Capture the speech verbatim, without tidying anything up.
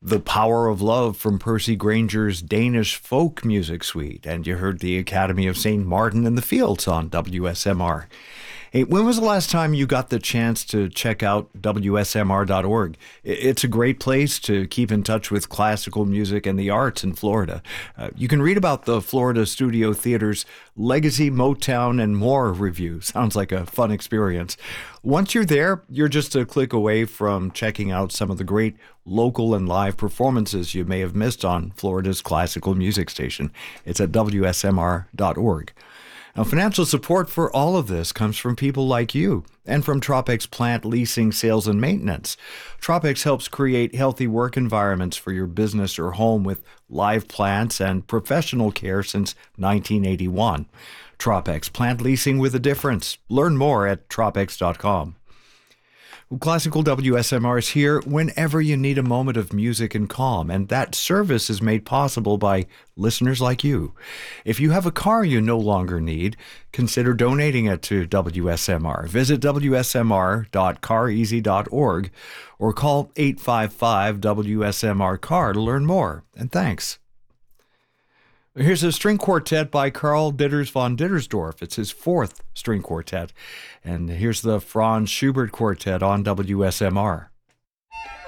The Power of Love from Percy Granger's Danish Folk Music Suite. And you heard the Academy of Saint Martin in the Fields on W S M R. Hey, when was the last time you got the chance to check out W S M R dot org? It's a great place to keep in touch with classical music and the arts in Florida. Uh, you can read about the Florida Studio Theater's Legacy, Motown, and More review. Sounds like a fun experience. Once you're there, you're just a click away from checking out some of the great local and live performances you may have missed on Florida's classical music station. It's at W S M R dot org. Now, financial support for all of this comes from people like you and from Tropex Plant Leasing, Sales, and Maintenance. Tropex helps create healthy work environments for your business or home with live plants and professional care since nineteen eighty-one. Tropex Plant Leasing with a difference. Learn more at tropex dot com. Well, Classical W S M R is here whenever you need a moment of music and calm, and that service is made possible by listeners like you. If you have a car you no longer need, consider donating it to W S M R. Visit W S M R dot car easy dot org or call eight five five W S M R car to learn more. And thanks. Here's a string quartet by Karl Ditters von Dittersdorf. It's his fourth string quartet. And here's the Franz Schubert Quartet on W S M R.